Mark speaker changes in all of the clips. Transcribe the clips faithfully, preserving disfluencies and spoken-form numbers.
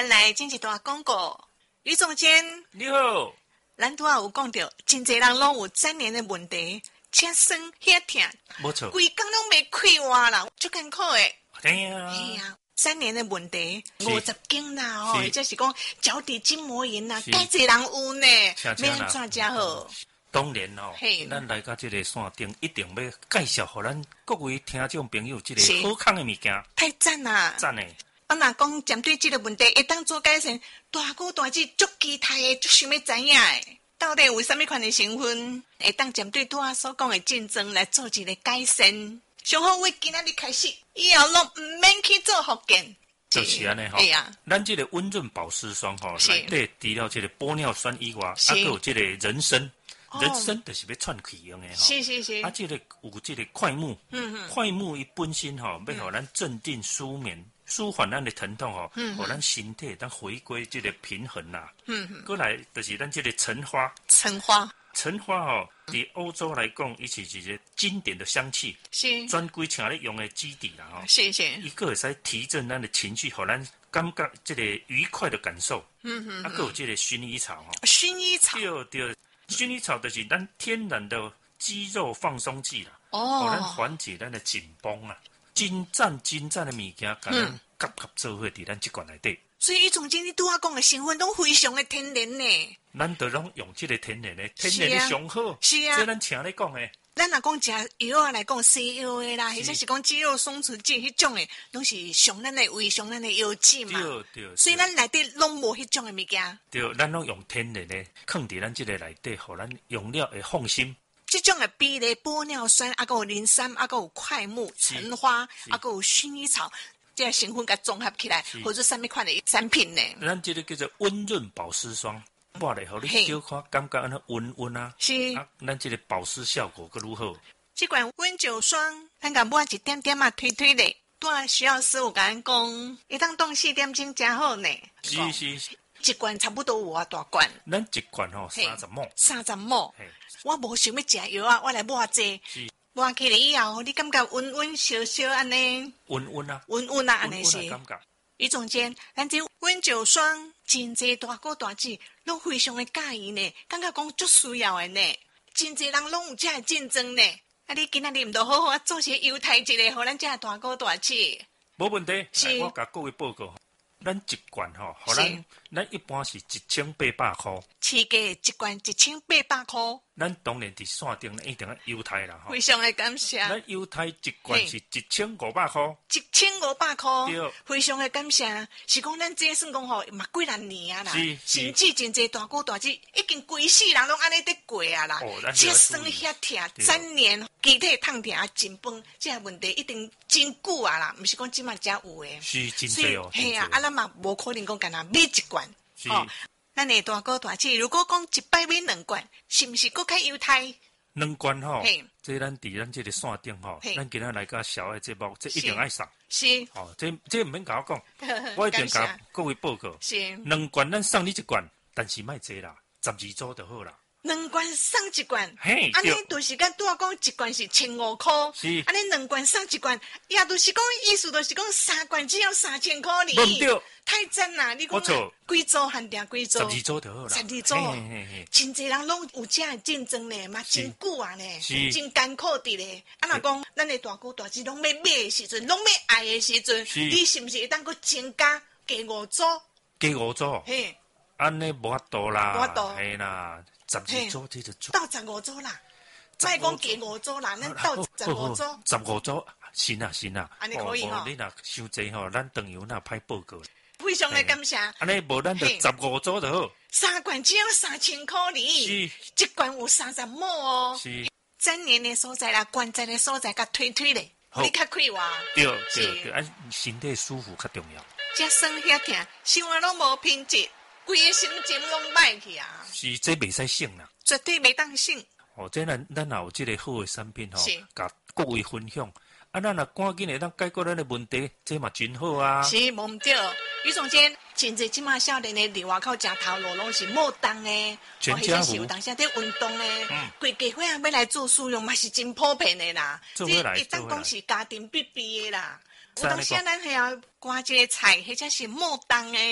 Speaker 1: 咱来进一段广告。于总监
Speaker 2: 你好，
Speaker 1: 咱拄仔有讲到，真侪人拢有粘连的问题，吃酸遐痛，
Speaker 2: 没错，
Speaker 1: 规工拢袂开化啦，足艰苦的。
Speaker 2: 对呀，
Speaker 1: 哎呀，粘连的问题五十斤啦吼，或者是讲脚底筋膜炎啦，介侪人有呢，要安怎才好？
Speaker 2: 当然哦，咱来到这个线顶，一定要介绍给咱各位听众朋友这个好康的物件。
Speaker 1: 太赞啦！
Speaker 2: 赞诶！
Speaker 1: 我若讲针对这个问题，会当做改善，大哥大姐足期待的，足想要知影的，到底有啥物款的成分，会当针对拄仔所讲的竞争来做一个改善。上好为今仔日开始，以后拢唔免去做复健。
Speaker 2: 就是安尼吼，咱这个温润保湿霜吼，内底除了这个玻尿酸以外，啊，还有这个人参。人参就是要串气用的吼，
Speaker 1: 是是是。
Speaker 2: 啊，这个有这个快木，嗯嗯，快木伊本身吼，要互咱镇定、舒眠、舒缓咱的疼痛吼，嗯，互咱身体当回归这个平衡啦，嗯嗯。过来就是咱这个橙花，
Speaker 1: 橙花，
Speaker 2: 橙花吼，伫欧洲来讲，伊是一个经典的香气，
Speaker 1: 是
Speaker 2: 专柜请咧用的基底啦吼，
Speaker 1: 是是。
Speaker 2: 伊个会使提振咱的情绪，互咱感觉这个愉快的感受，嗯嗯。啊，个有这个薰衣草吼，
Speaker 1: 薰衣草，
Speaker 2: 对对。薰衣草就是咱天然的肌肉放松剂啦，哦，咱缓解咱的紧绷啊，真赞真赞的物件，甲咱夹夹做伙伫咱这罐内底。
Speaker 1: 所以，总经理拄仔讲的成分都非常的天然呢。
Speaker 2: 咱都拢用这个天然的，天然的上好。
Speaker 1: 是啊，
Speaker 2: 这咱请咧讲的。
Speaker 1: 咱若讲食药啊来讲西药的啦，或者是讲肌肉松弛剂迄种的，拢是上咱的胃、上咱的药剂嘛。
Speaker 2: 对对。
Speaker 1: 所以咱内底拢无迄种的物件。
Speaker 2: 对，咱拢用天然的，放伫咱这个内底，互咱用了会放心。
Speaker 1: 这种的比例玻尿酸，啊个有磷酸，啊个有快木、橙花，啊个有薰衣草，这成分甲综合起来，或者什么款的产品呢？
Speaker 2: 咱这个叫做温润保湿霜。抹来，互你小可感觉安尼温温啊，
Speaker 1: 是
Speaker 2: 啊，咱这个保湿效果佮如何？
Speaker 1: 这款温酒霜，咱甲抹一点点嘛，推推咧，拄仔徐老师有甲咱讲，一当冻四点钟真好呢。
Speaker 2: 是是是，
Speaker 1: 一罐差不多有啊大罐。
Speaker 2: 咱一罐吼三十毛，
Speaker 1: 三十毛。我无想要食药啊，我来抹者。是。抹起来以后，你感觉温温烧烧安尼？
Speaker 2: 温温啊，
Speaker 1: 温温啊，安尼是。
Speaker 2: 感觉。
Speaker 1: 于总监，咱这温酒霜，真侪大哥大姐拢非常的介意呢，感觉讲足需要的呢，真侪人拢有这竞争呢。啊，你今仔日唔都好好做些优待一个，互咱这大哥大姐。
Speaker 2: 无问题，是。我甲各位报告，咱一罐吼，互咱咱一般是一千八百块。
Speaker 1: 市价一罐一千八百块。咱
Speaker 2: 当然伫线顶一定要优待啦，
Speaker 1: 非常的感谢。
Speaker 2: 咱优待一罐是一千五百块，
Speaker 1: 一千五百块，
Speaker 2: 对，
Speaker 1: 非常的感谢。是讲咱这算讲吼，嘛几廿年啊啦，甚至真侪大哥大姐已经规世人拢安尼在过啊啦，这酸遐痛，粘连、机体痛痛啊，紧绷，这个问题一定真久啊啦，毋是讲即马才有诶。
Speaker 2: 是真侪哦，
Speaker 1: 系啊，啊咱嘛无可能讲干那买一罐，哦。咱的大哥大姐，如果讲一摆买两罐，是毋是搁较优待？
Speaker 2: 两罐吼，这咱伫咱这个线顶吼，咱今仔来个小的节目，这一定爱送。
Speaker 1: 是，
Speaker 2: 哦，这这毋免甲我讲，我一定甲各位报告。
Speaker 1: 是，
Speaker 2: 两罐咱送你一罐，但是莫济啦，十二组就好啦。
Speaker 1: 两罐送一罐，
Speaker 2: 嘿，
Speaker 1: 安尼就是讲拄仔讲一罐是千五块，是，安尼两罐送一罐，也就是讲意思就是讲三罐只要三千块哩。
Speaker 2: 唔对，
Speaker 1: 太赞啦！你讲几组限定几组？
Speaker 2: 十二组就好啦。
Speaker 1: 十二组，真侪人拢有这竞争呢，嘛真久啊呢，真艰苦的咧。啊，若讲咱的大哥大姐拢要买的时阵，拢要爱的时阵，你是毋是会当佮增加加五组？
Speaker 2: 加五组，嘿，安尼无法度啦，
Speaker 1: 无法度，
Speaker 2: 系啦。十二组这就做
Speaker 1: 到十五组啦，再讲加五组啦，咱到十五组，
Speaker 2: 十五组，行啊行啊，
Speaker 1: 安尼可以吼。
Speaker 2: 你若伤济吼，咱等于若歹报告。
Speaker 1: 非常的感谢。
Speaker 2: 安尼无咱就十五组就好。
Speaker 1: 三罐只要三千块哩，是一罐有三十毛哦。是粘连的所在啦，关节的所在，甲推推咧，你较快活。
Speaker 2: 对对对，啊，身体舒服较重要。
Speaker 1: 这酸遐痛，生活拢无品质。规个心情拢歹去啊！
Speaker 2: 是，这袂使省啦，
Speaker 1: 绝对袂当省。
Speaker 2: 哦，这咱咱也有这个好的产品吼，甲各位分享。啊，咱若赶紧会当解决咱的问题，这嘛真好啊！
Speaker 1: 是，无毋对。于总监，真侪即马少年的伫外口食头路拢是冇动的，
Speaker 2: 全家福。
Speaker 1: 有当时在运动的，规家伙啊要来做使用嘛是真普遍的啦。
Speaker 2: 做伙来，
Speaker 1: 一当讲是家庭必备的啦。有当时咱系啊，刮一个菜或者是冇动的。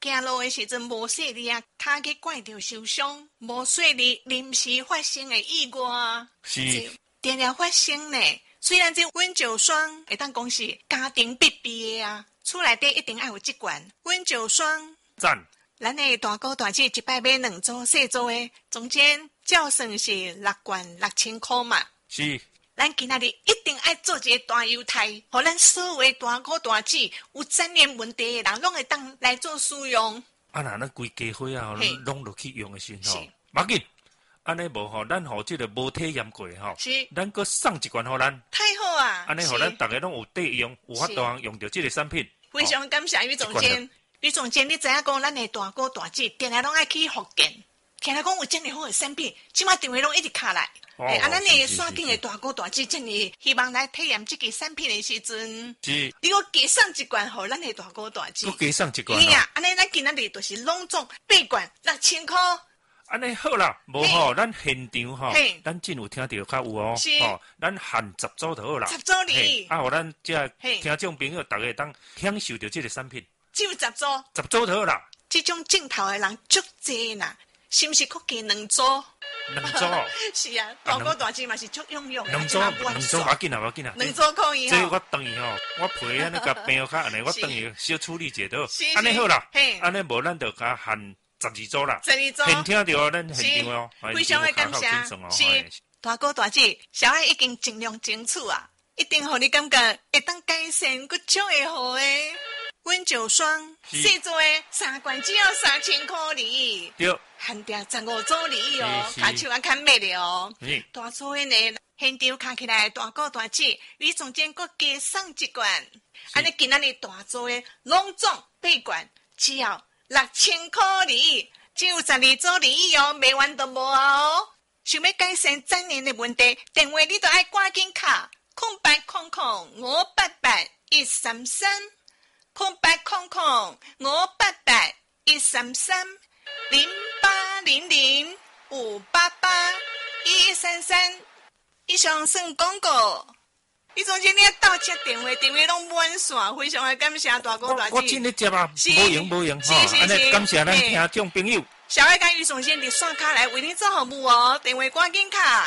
Speaker 1: 行路的时阵无细力啊，脚去拐着受伤，无细力临时发生的意外，
Speaker 2: 是
Speaker 1: 常常发生呢。虽然这温酒霜会当讲是家庭必备的啊，厝内底一定要有这罐温酒霜。
Speaker 2: 赞。
Speaker 1: 咱的大哥大姐一摆买两组细组的，总间照算是六罐六千块嘛。
Speaker 2: 是。
Speaker 1: 咱今仔日一定要做一个大优待，互咱所有的大哥大姐有粘连问题的人，拢会当来做使用。
Speaker 2: 啊，那咱规家伙啊，拢落去用的时候，
Speaker 1: 是，
Speaker 2: 要紧。安尼无吼，咱互这个无体验过吼，
Speaker 1: 是，
Speaker 2: 咱搁送一罐互咱。
Speaker 1: 太好啊！
Speaker 2: 安尼互咱大家拢有得用，有法度用到这个产品。
Speaker 1: 非常感谢于总监，于总监，你知影讲咱的大哥大姐，定来拢爱去福建，听来讲有这么好的产品，即马电话拢一直卡来。
Speaker 2: 哦，
Speaker 1: 啊，咱的山顶的大哥大姐，真哩希望来体验这个产品的时阵，
Speaker 2: 是，
Speaker 1: 你我加送一罐互咱的大哥大姐，
Speaker 2: 我加送一罐。
Speaker 1: 是啊，安尼咱今仔日就是拢总八罐六千块。
Speaker 2: 安尼好啦，无吼，咱现场吼，咱真有听到较有哦，
Speaker 1: 吼，
Speaker 2: 咱限十组就好啦。
Speaker 1: 十组哩，
Speaker 2: 啊，互咱这听众朋友大家当享受到这个产品。
Speaker 1: 只有十组，
Speaker 2: 十组就好啦。
Speaker 1: 这种镜头的人足济啦，是毋是可加两组？
Speaker 2: 两组
Speaker 1: 是啊，大哥大姐嘛是足用用，
Speaker 2: 两组两组要紧啊，要紧啊，
Speaker 1: 两组可以
Speaker 2: 吼。这我等于吼，我陪安尼甲朋友较安尼，我等于小处理一下都，安尼好啦，安尼无咱就甲限十二组啦，
Speaker 1: 十二组，
Speaker 2: 现听到咱现场哦，
Speaker 1: 非常的感谢，是大哥大姐，小爱已经尽量争取啊，一定互你感觉会当改善，佫足会好诶。温酒霜，细做诶，三罐只要三千块哩，
Speaker 2: 对，
Speaker 1: 限定十五组哩哦，卡手啊看买的哦，大组诶呢，现场卡起来大哥大姐，于中间佫加送一罐，安尼今仔日大组诶，拢总八罐，只要六千块哩，只有十二组哩哦，卖完都无哦。想要改善粘连的问题，电话你都爱赶紧卡，空八空空五八八一三三。空八空空五八八一三三零八零零五八八一三三。以上算广告。你总经理到接电话，电话拢满线，非常的感谢大哥大姐。
Speaker 2: 我真咧接啊，无用无用吼，安尼感谢咱听众朋友。
Speaker 1: 小爱跟于总监伫线卡来为你做服务哦，电话赶紧卡。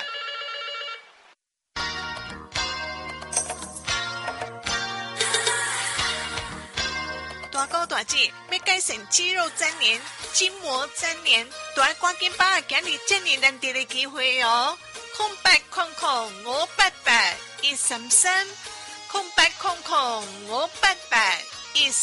Speaker 1: 大哥大姐要改善肌肉粘连、筋膜粘连，都要赶紧把握今日这么难得的机会哦！空八空空五八八一三三，空八空空五八八一三。